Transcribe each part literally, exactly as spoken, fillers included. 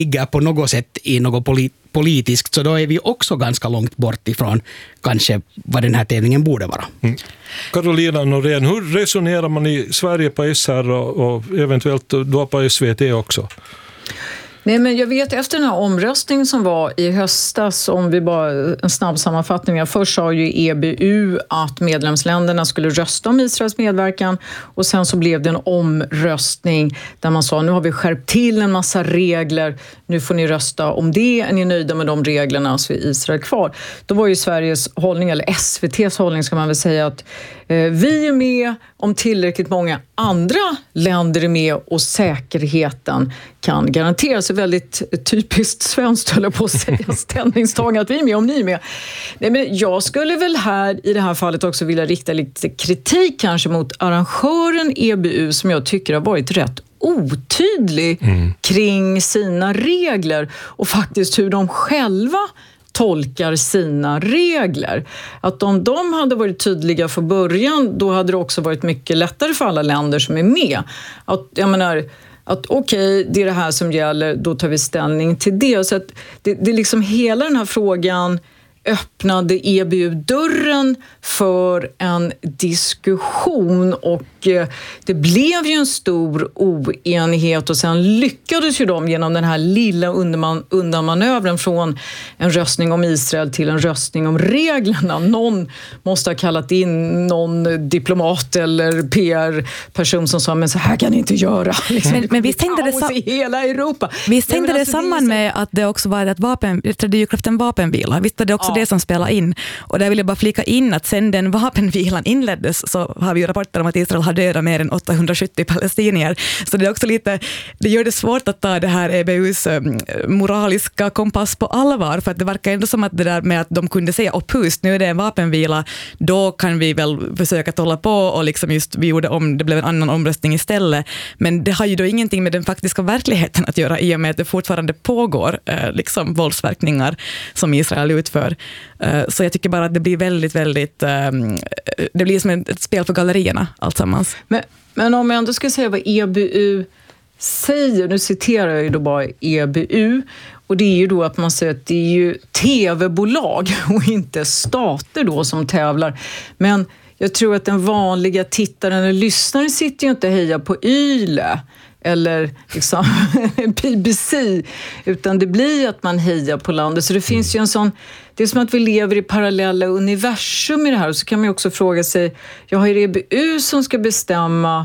ligger på något sätt i något polit- politiskt, så då är vi också ganska långt bort ifrån kanske vad den här tävlingen borde vara. Mm. Carolina Norén, hur resonerar man i Sverige på S R och, och eventuellt då på S V T också? Nej, men jag vet efter den här omröstningen som var i höstas, om vi bara en snabb sammanfattning. Först sa ju E B U att medlemsländerna skulle rösta om Israels medverkan, och sen så blev det en omröstning där man sa nu har vi skärpt till en massa regler, nu får ni rösta om det, är ni nöjda med de reglerna så är Israel kvar. Då var ju Sveriges hållning, eller S V T:s hållning ska man väl säga, att eh, vi är med om tillräckligt många andra länder är med och säkerheten kan garanteras. Väldigt typiskt svenskt, höll jag på att säga, ställningstagande att vi är med om ni är med. Nej, men jag skulle väl här i det här fallet också vilja rikta lite kritik kanske mot arrangören E B U, som jag tycker har varit rätt otydlig mm. kring sina regler och faktiskt hur de själva tolkar sina regler. Att om de hade varit tydliga från början, då hade det också varit mycket lättare för alla länder som är med. Att, jag menar, att okej, okay, det är det här som gäller, då tar vi ställning till det. Så att det, det är liksom hela den här frågan öppnade E B U-dörren för en diskussion, och det blev ju en stor oenighet, och sen lyckades ju de genom den här lilla undanman- undanmanövren från en röstning om Israel till en röstning om reglerna. Någon måste ha kallat in någon diplomat eller P R-person som sa, men så här kan ni inte göra. Liksom, men, men visst hängde det, sam- i hela Europa. Visst hängde det alltså samman det med att det också var ett vapen, det trädde ju kraft en vapenvila. Visst var det också det som spelar in. Och där vill jag bara flika in att sen den vapenvilan inleddes så har vi ju rapporter om att Israel har dödat mer än åttahundrasjuttio palestinier. Så det är också lite, det gör det svårt att ta det här E B U:s moraliska kompass på allvar, för att det verkar ändå som att det där med att de kunde säga opust, nu är det en vapenvila, då kan vi väl försöka hålla på, och liksom just vi gjorde om, det blev en annan omröstning istället. Men det har ju då ingenting med den faktiska verkligheten att göra, i och med att det fortfarande pågår eh, liksom våldsverkningar som Israel utför. Så jag tycker bara att det blir väldigt, väldigt... Det blir som ett spel för gallerierna alltsammans. Men, men om jag ändå ska säga vad E B U säger, nu citerar jag ju då bara E B U, och det är ju då att man säger att det är ju tv-bolag och inte stater då som tävlar. Men jag tror att den vanliga tittaren eller lyssnaren sitter ju inte och hejar på Yle eller liksom B B C, utan det blir att man hejar på landet. Så det finns ju en sån, det är som att vi lever i parallella universum i det här. Och så kan man ju också fråga sig, jag har ju E B U som ska bestämma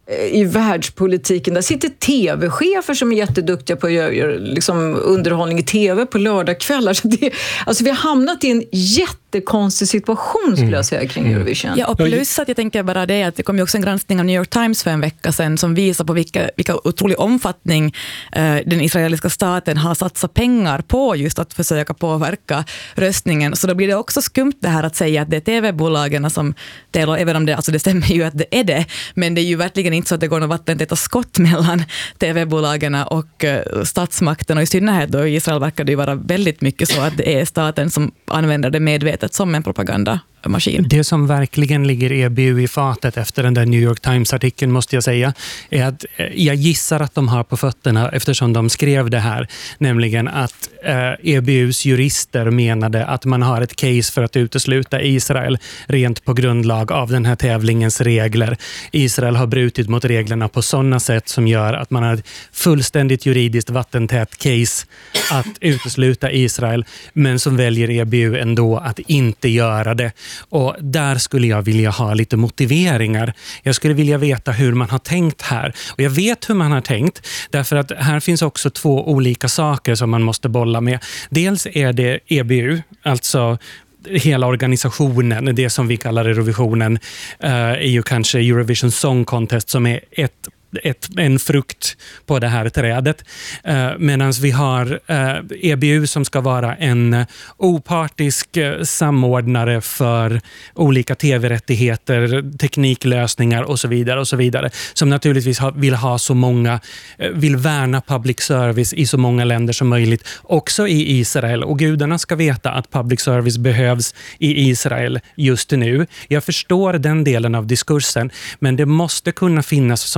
i världspolitiken. Där sitter tv-chefer som är jätteduktiga på att göra liksom, underhållning i tv på lördagskvällar. Så det, alltså vi har hamnat i en jättekonstig situation, skulle jag säga, kring Eurovision. Ja, och plus att jag tänker bara det att det kom ju också en granskning av New York Times för en vecka sedan som visar på vilka, vilka otrolig omfattning eh, den israeliska staten har satsat pengar på just att försöka påverka röstningen. Så då blir det också skumt det här att säga att det är tv-bolagen som delar, även om det, alltså det stämmer ju att det är det, men det är ju verkligen inte så att det går något vattentäta skott mellan tv-bolagen och uh, statsmakten, och i synnerhet då i Israel verkar det ju vara väldigt mycket så att det är staten som använder det medvetet som en propagandamaskin. Det som verkligen ligger E B U i fatet efter den där New York Times-artikeln, måste jag säga, är att eh, jag gissar att de har på fötterna eftersom de skrev det här, nämligen att eh, E B U:s jurister menade att man har ett case för att utesluta Israel rent på grundlag av den här tävlingens regler. Israel har brutit mot reglerna på sådana sätt som gör att man har ett fullständigt juridiskt vattentät case att utesluta Israel, men som väljer E B U ändå att inte göra det. Och där skulle jag vilja ha lite motiveringar. Jag skulle vilja veta hur man har tänkt här. Och jag vet hur man har tänkt, därför att här finns också två olika saker som man måste bolla med. Dels är det E B U, alltså hela organisationen, det som vi kallar Eurovisionen, uh, är ju kanske Eurovision Song Contest som är ett Ett, en frukt på det här trädet. Uh, Medan vi har uh, E B U som ska vara en uh, opartisk uh, samordnare för olika tv-rättigheter, tekniklösningar och så vidare och så vidare. Som naturligtvis ha, vill ha så många, uh, vill värna public service i så många länder som möjligt. Också i Israel. Och gudarna ska veta att public service behövs i Israel just nu. Jag förstår den delen av diskursen, men det måste kunna finnas såna här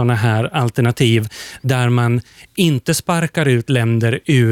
alternativ där man inte sparkar ut länder ur